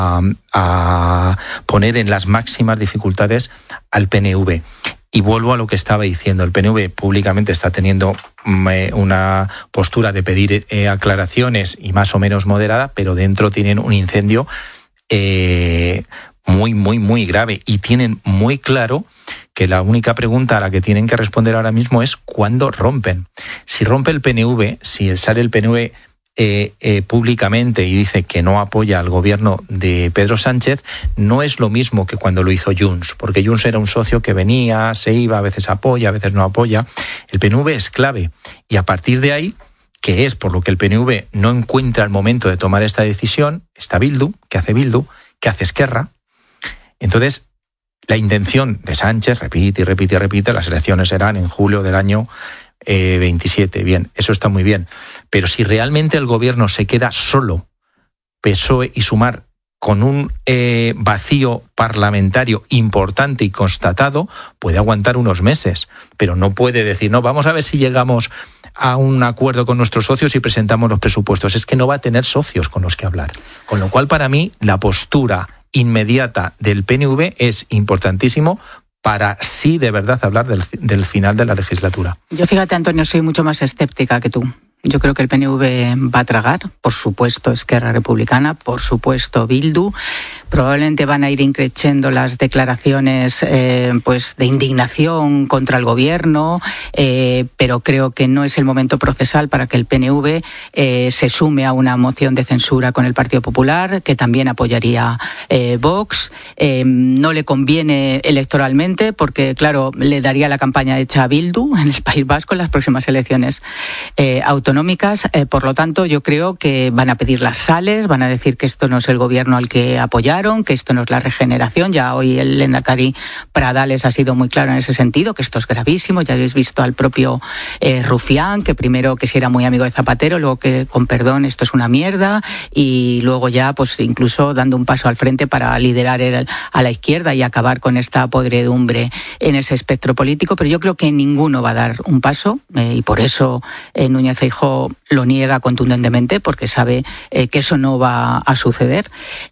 a poner en las máximas dificultades al PNV. Y vuelvo a lo que estaba diciendo. El PNV públicamente está teniendo una postura de pedir aclaraciones y más o menos moderada, pero dentro tienen un incendio muy grave, y tienen muy claro que la única pregunta a la que tienen que responder ahora mismo es ¿cuándo rompen? Si rompe el PNV, si sale el PNV públicamente y dice que no apoya al gobierno de Pedro Sánchez, no es lo mismo que cuando lo hizo Junts, porque Junts era un socio que venía, se iba, a veces apoya, a veces no apoya. El PNV es clave, y a partir de ahí, que es por lo que el PNV no encuentra el momento de tomar esta decisión, está Bildu, que hace Esquerra. Entonces, la intención de Sánchez, repite, las elecciones serán en julio del año 27, bien, eso está muy bien, pero si realmente el gobierno se queda solo, PSOE y Sumar, con un vacío parlamentario importante y constatado, puede aguantar unos meses, pero no puede decir, no, vamos a ver si llegamos a un acuerdo con nuestros socios y presentamos los presupuestos. Es que no va a tener socios con los que hablar, con lo cual para mí la postura inmediata del PNV es importantísimo para sí de verdad hablar del final de la legislatura. Yo, fíjate, Antonio, soy mucho más escéptica que tú. Yo creo que el PNV va a tragar, por supuesto Esquerra Republicana, por supuesto Bildu. Probablemente van a ir increciendo las declaraciones pues de indignación contra el gobierno, pero creo que no es el momento procesal para que el PNV se sume a una moción de censura con el Partido Popular, que también apoyaría Vox. No le conviene electoralmente porque, claro, le daría la campaña hecha a Bildu en el País Vasco en las próximas elecciones autonómicas. Por lo tanto, yo creo que van a pedir las sales, van a decir que esto no es el gobierno al que apoyaron, que esto no es la regeneración. Ya hoy el lehendakari Pradales ha sido muy claro en ese sentido, que esto es gravísimo. Ya habéis visto al propio Rufián, que primero que si era muy amigo de Zapatero, luego que con perdón esto es una mierda, y luego ya pues incluso dando un paso al frente para liderar a la izquierda y acabar con esta podredumbre en ese espectro político. Pero yo creo que ninguno va a dar un paso, y por eso Núñez Feijóo lo niega contundentemente, porque sabe que eso no va a suceder.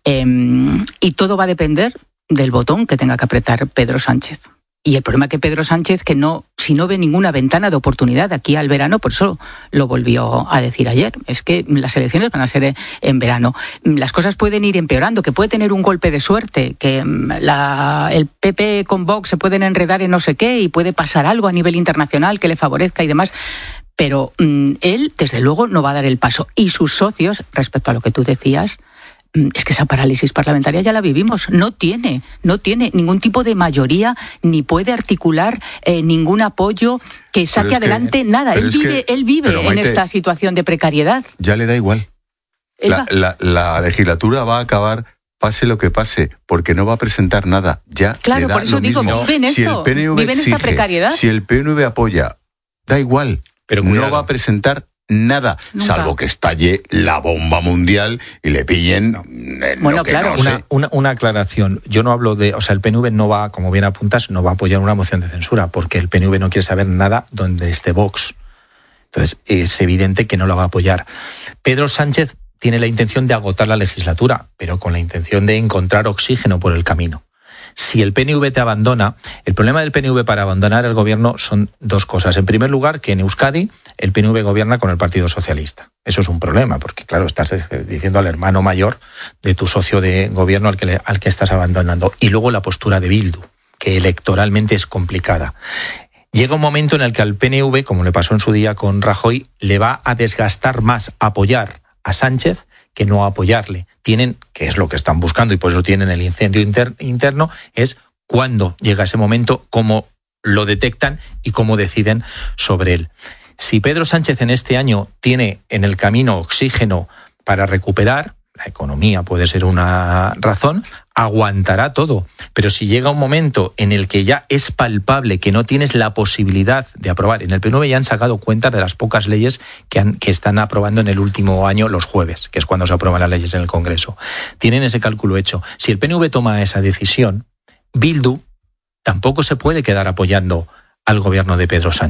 Y todo va a depender del botón que tenga que apretar Pedro Sánchez. Y el problema es que Pedro Sánchez, si no ve ninguna ventana de oportunidad aquí al verano, por eso lo volvió a decir ayer, es que las elecciones van a ser en verano. Las cosas pueden ir empeorando, que puede tener un golpe de suerte, que el PP con Vox se pueden enredar en no sé qué y puede pasar algo a nivel internacional que le favorezca y demás. Pero él, desde luego, no va a dar el paso. Y sus socios, respecto a lo que tú decías, es que esa parálisis parlamentaria ya la vivimos. No tiene ningún tipo de mayoría, ni puede articular ningún apoyo que saque adelante nada. Él vive en Maite, esta situación de precariedad. Ya le da igual. La legislatura va a acabar, pase lo que pase, porque no va a presentar nada. Ya claro, le da por eso digo, vive en esto, vive en esta precariedad. Si el PNV apoya, da igual, pero no va a presentar nada, nunca, salvo que estalle la bomba mundial y le pillen bueno, claro, una aclaración. Yo no hablo de, el PNV no va, como bien apuntas, no va a apoyar una moción de censura, porque el PNV no quiere saber nada donde esté Vox. Entonces, es evidente que no la va a apoyar. Pedro Sánchez tiene la intención de agotar la legislatura, pero con la intención de encontrar oxígeno por el camino. Si el PNV te abandona, el problema del PNV para abandonar el gobierno son dos cosas. En primer lugar, que en Euskadi el PNV gobierna con el Partido Socialista. Eso es un problema, porque claro, estás diciendo al hermano mayor de tu socio de gobierno al que estás abandonando. Y luego la postura de Bildu, que electoralmente es complicada. Llega un momento en el que al PNV, como le pasó en su día con Rajoy, le va a desgastar más apoyar a Sánchez que no apoyarle. Tienen, que es lo que están buscando y por eso tienen el incendio interno, es cuándo llega ese momento, cómo lo detectan y cómo deciden sobre él. Si Pedro Sánchez en este año tiene en el camino oxígeno para recuperar, la economía puede ser una razón, aguantará todo. Pero si llega un momento en el que ya es palpable que no tienes la posibilidad de aprobar, en el PNV ya han sacado cuenta de las pocas leyes que están aprobando en el último año los jueves, que es cuando se aprueban las leyes en el Congreso. Tienen ese cálculo hecho. Si el PNV toma esa decisión, Bildu tampoco se puede quedar apoyando al gobierno de Pedro Sánchez.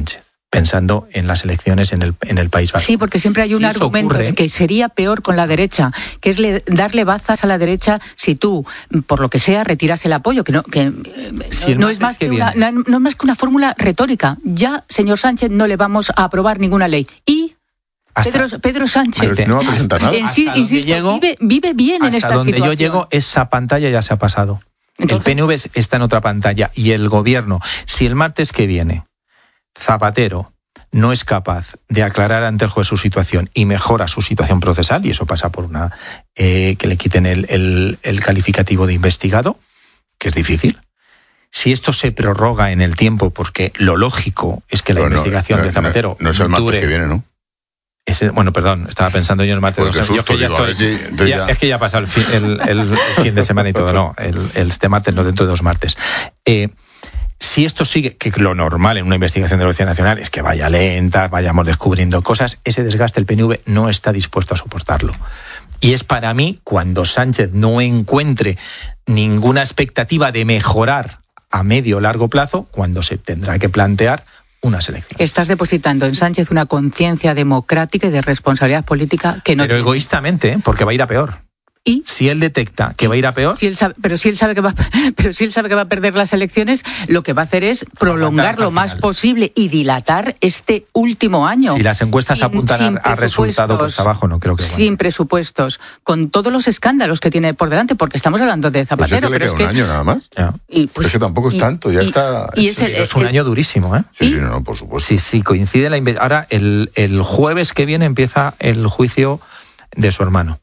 pensando en las elecciones en el País Vasco. Sí, porque siempre hay un argumento de que sería peor con la derecha, que es darle bazas a la derecha si tú, por lo que sea, retiras el apoyo, no es más que una fórmula retórica. Ya, señor Sánchez, no le vamos a aprobar ninguna ley. Y Pedro Sánchez no va a presentar nada. Insisto, vive bien en esta situación. Hasta donde yo llego, esa pantalla ya se ha pasado. Entonces, el PNV está en otra pantalla y el gobierno, si el martes que viene Zapatero no es capaz de aclarar ante el juez su situación y mejora su situación procesal, y eso pasa por que le quiten el calificativo de investigado, que es difícil. Si esto se prorroga en el tiempo, porque lo lógico es que la investigación de Zapatero no es el martes que viene, ¿no? Bueno, perdón, estaba pensando yo en el martes. Es que ya ha pasado el fin de semana y todo, no, este martes, no, dentro de 2 martes. Si esto sigue, que lo normal en una investigación de la Audiencia Nacional es que vaya lenta, vayamos descubriendo cosas, ese desgaste el PNV no está dispuesto a soportarlo. Y es para mí, cuando Sánchez no encuentre ninguna expectativa de mejorar a medio o largo plazo, cuando se tendrá que plantear unas elecciones. Estás depositando en Sánchez una conciencia democrática y de responsabilidad política que no Pero tiene. Egoístamente, porque va a ir a peor. ¿Y? Si él detecta que va a ir a peor... Pero si él sabe que va a perder las elecciones, lo que va a hacer es prolongar lo más posible y dilatar este último año. Si las encuestas apuntan a resultado pues abajo, no creo que... Sin presupuestos, con todos los escándalos que tiene por delante, porque estamos hablando de Zapatero. Pues es que le queda un año nada más. Ya. Es que tampoco es tanto, ya está... Es un año durísimo, ¿eh? Sí, no, por supuesto. Sí, coincide la investigación. Ahora, el jueves que viene empieza el juicio de su hermano.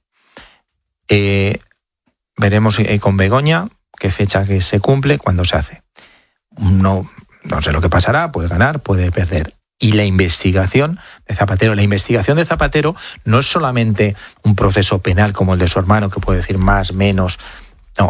Veremos con Begoña qué fecha que se cumple, cuándo se hace. No sé lo que pasará, puede ganar, puede perder. Y la investigación de Zapatero no es solamente un proceso penal como el de su hermano, que puede decir más, menos. No.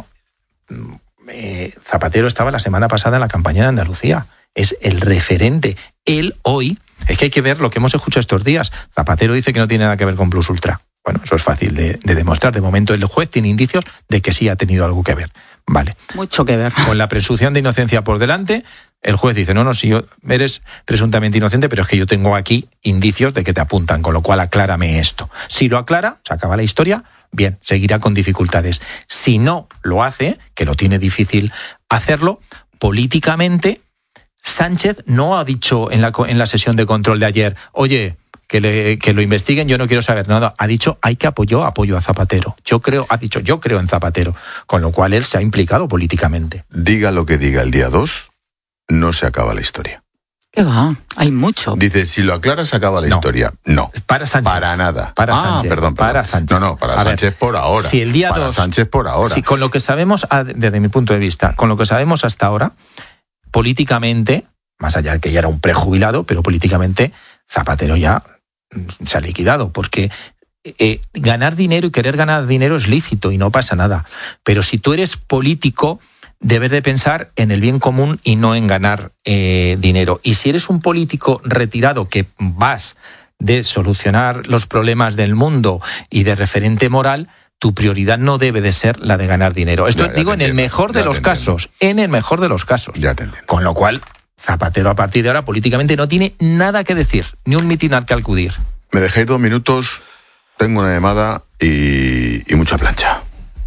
Zapatero estaba la semana pasada en la campaña en Andalucía. Es el referente. Él hoy, es que hay que ver lo que hemos escuchado estos días. Zapatero dice que no tiene nada que ver con Plus Ultra. Bueno, eso es fácil de demostrar. De momento el juez tiene indicios de que sí ha tenido algo que ver. Vale. Mucho que ver. Con la presunción de inocencia por delante, el juez dice, no, si eres presuntamente inocente, pero es que yo tengo aquí indicios de que te apuntan, con lo cual aclárame esto. Si lo aclara, se acaba la historia, bien, seguirá con dificultades. Si no lo hace, que lo tiene difícil hacerlo, políticamente, Sánchez no ha dicho en la sesión de control de ayer, oye, que lo investiguen, yo no quiero saber nada. Ha dicho, hay que apoyo a Zapatero. Yo creo en Zapatero, con lo cual él se ha implicado políticamente. Diga lo que diga el día 2, no se acaba la historia. ¿Qué va? Hay mucho. Dice, si lo aclaras, se acaba la historia. No. Para Sánchez. Para nada. Para Sánchez. Perdón. Para Sánchez. No, para Sánchez por ahora. Si el día 2... Para Sánchez por ahora. Si con lo que sabemos, desde mi punto de vista, con lo que sabemos hasta ahora, políticamente, más allá de que ya era un prejubilado, pero políticamente Zapatero ya se ha liquidado, porque ganar dinero y querer ganar dinero es lícito y no pasa nada. Pero si tú eres político, debes de pensar en el bien común y no en ganar dinero. Y si eres un político retirado que vas de solucionar los problemas del mundo y de referente moral, tu prioridad no debe de ser la de ganar dinero. Esto digo en el mejor de los casos. En el mejor de los casos. Ya te entiendo. Con lo cual, Zapatero a partir de ahora políticamente no tiene nada que decir, ni un mitin al que acudir. Me dejáis 2 minutos, tengo una llamada y mucha plancha.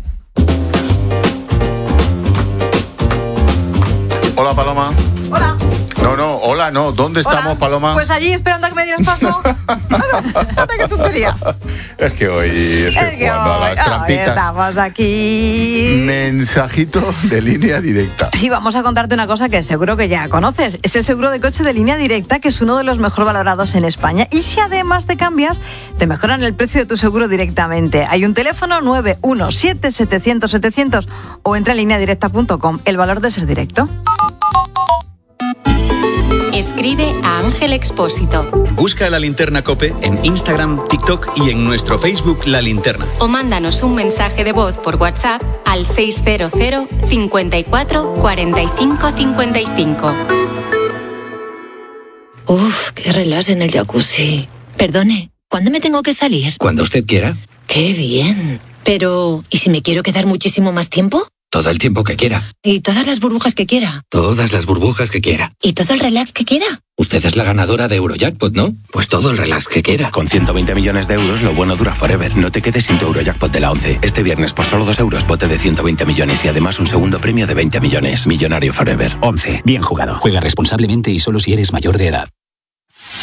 Hola, Paloma. Hola. No, ¿dónde estamos, Paloma? Pues allí esperando a que me dieras paso. ¡Qué tontería! Es que hoy cuando a las trampitas. Estamos aquí. Mensajito de Línea Directa. Sí, vamos a contarte una cosa que seguro que ya conoces. Es el seguro de coche de Línea Directa, que es uno de los mejor valorados en España. Y si además te cambias, te mejoran el precio de tu seguro directamente. Hay un teléfono 917-700-700 o entra en lineadirecta.com. El valor de ser directo. Escribe a Ángel Expósito. Busca La Linterna COPE en Instagram, TikTok y en nuestro Facebook La Linterna. O mándanos un mensaje de voz por WhatsApp al 600 54 45 55. Uf, qué relax en el jacuzzi. Perdone, ¿cuándo me tengo que salir? Cuando usted quiera. Qué bien. Pero, ¿y si me quiero quedar muchísimo más tiempo? Todo el tiempo que quiera. Y todas las burbujas que quiera. Todas las burbujas que quiera. Y todo el relax que quiera. Usted es la ganadora de Eurojackpot, ¿no? Pues todo el relax que quiera. Con 120 millones de euros, lo bueno dura forever. No te quedes sin tu Eurojackpot de la 11. Este viernes, por solo 2 euros, bote de 120 millones y además un segundo premio de 20 millones. Millonario forever. 11. Bien jugado. Juega responsablemente y solo si eres mayor de edad.